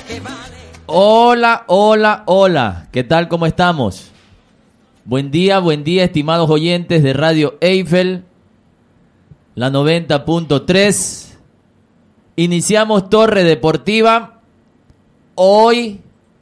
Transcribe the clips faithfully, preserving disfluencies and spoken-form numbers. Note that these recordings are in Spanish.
Hola, hola, hola. ¿Qué tal? ¿Cómo estamos? Buen día, buen día, estimados oyentes de Radio Eiffel, la noventa punto tres. Iniciamos Torre Deportiva hoy,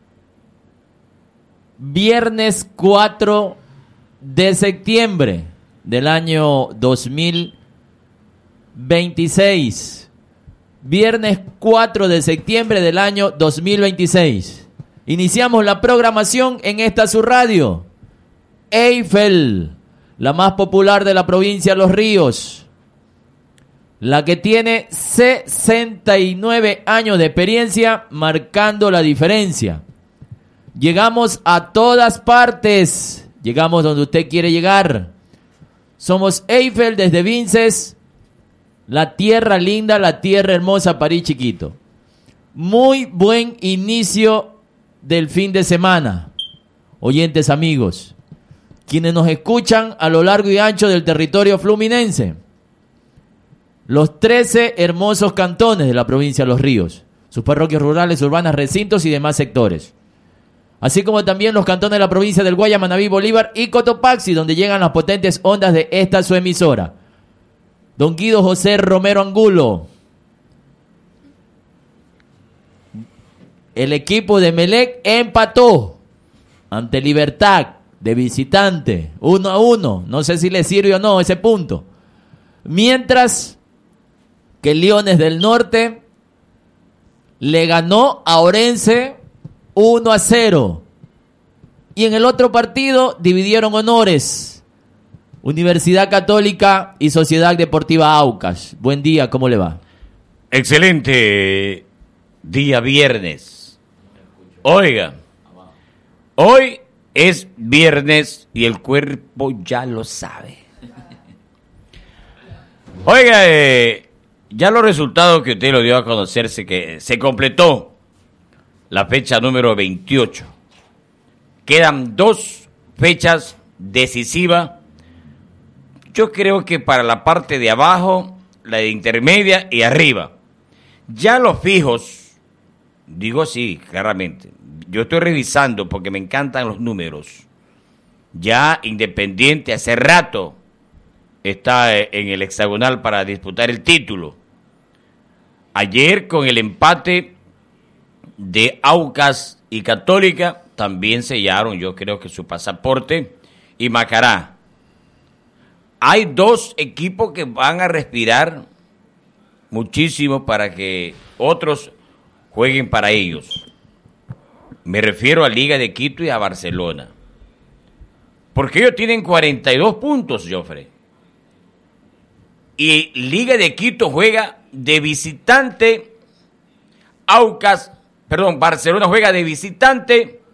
viernes cuatro de septiembre del año dos mil veintiséis. Viernes cuatro de septiembre del año dos mil veintiséis. Iniciamos la programación en esta su radio, Eiffel, la más popular de la provincia de Los Ríos, la que tiene sesenta y nueve años de experiencia marcando la diferencia. Llegamos a todas partes, llegamos donde usted quiere llegar. Somos Eiffel desde Vinces, la tierra linda, la tierra hermosa, París chiquito. Muy buen inicio del fin de semana, oyentes amigos, quienes nos escuchan a lo largo y ancho del territorio fluminense, los trece hermosos cantones de la provincia de Los Ríos, sus parroquias rurales, urbanas, recintos y demás sectores, así como también los cantones de la provincia del Guaya, Manabí, Bolívar y Cotopaxi, donde llegan las potentes ondas de esta su emisora. Don Guido José Romero Angulo, el equipo de Melec empató ante Libertad de visitante, uno a uno. No sé si le sirve o no ese punto. Mientras que Leones del Norte le ganó a Orense uno a cero. Y en el otro partido dividieron honores Universidad Católica y Sociedad Deportiva Aucas. Buen día, ¿cómo le va? Excelente día viernes. Oiga, hoy es viernes y el cuerpo ya lo sabe. Oiga, eh, ya los resultados que usted lo dio a conocerse, que se completó la fecha número veintiocho. Quedan dos fechas decisivas. Yo creo que para la parte de abajo, la de intermedia y arriba. Ya los fijos, digo así, claramente. Yo estoy revisando porque me encantan los números. Ya Independiente hace rato está en el hexagonal para disputar el título. Ayer con el empate de Aucas y Católica también sellaron, yo creo que su pasaporte, y Macará. Hay dos equipos que van a respirar muchísimo para que otros jueguen para ellos. Me refiero a Liga de Quito y a Barcelona. Porque ellos tienen cuarenta y dos puntos, Jofre. Y Liga de Quito juega de visitante. Aucas, perdón, Barcelona juega de visitante